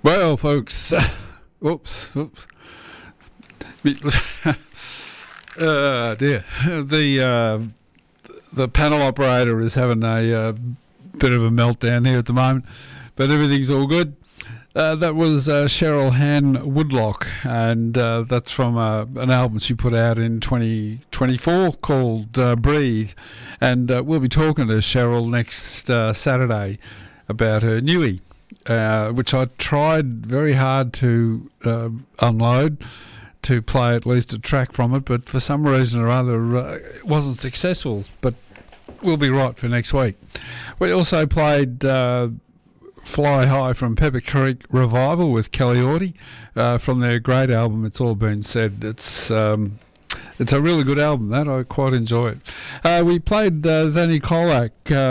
Well, folks, whoops. Dear. The panel operator is having a bit of a meltdown here at the moment, but everything's all good. That was Cheryl Han Woodlock, and that's from an album she put out in 2024 called Breathe. And we'll be talking to Cheryl next Saturday about her newie, which I tried very hard to unload to play at least a track from it, but for some reason or other it wasn't successful, but we'll be right for next week. We also played Fly High from Pepper Creek Revival with Kelly Orty from their great album It's All Been Said. It's a really good album, that. I quite enjoy it. We played Zanny Kolak,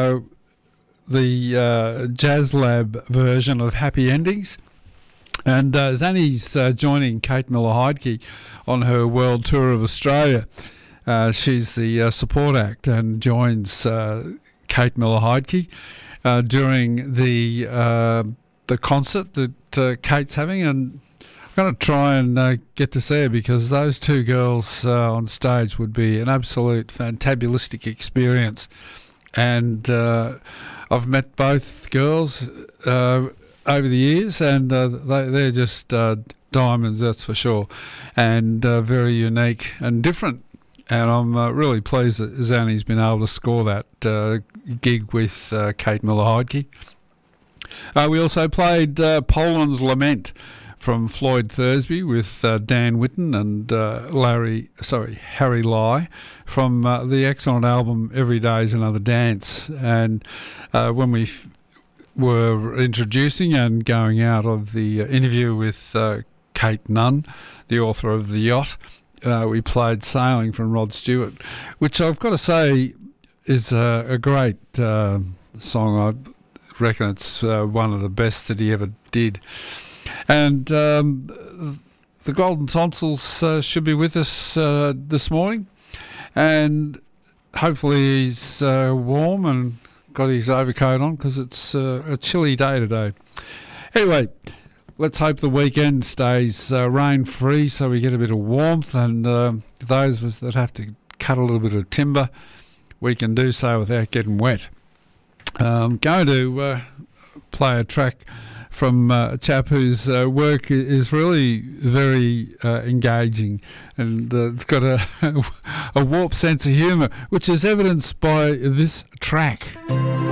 the Jazz Lab version of Happy Endings. And Zanny's joining Kate Miller-Heidke on her world tour of Australia. She's the support act and joins Kate Miller-Heidke during the concert that Kate's having. And I'm going to try and get to see her, because those two girls on stage would be an absolute fantabulistic experience. And I've met both girls over the years, and they're just diamonds, that's for sure, and very unique and different. And I'm really pleased that Zanny's been able to score that gig with Kate Miller-Heidke. We also played Poland's Lament from Floyd Thursby with Dan Whitten and Harry Lai from the excellent album Every Day's Another Dance. And when we were introducing and going out of the interview with Kate Nunn, the author of The Yacht, we played Sailing from Rod Stewart, which I've got to say is a great song. I reckon it's one of the best that he ever did. And the Golden Tonsils should be with us this morning, and hopefully he's warm and got his overcoat on, because it's a chilly day today. Anyway, let's hope the weekend stays rain-free so we get a bit of warmth, and those of us that have to cut a little bit of timber, we can do so without getting wet. I'm going to play a track from a chap whose work is really very engaging, and it's got a warped sense of humour, which is evidenced by this track.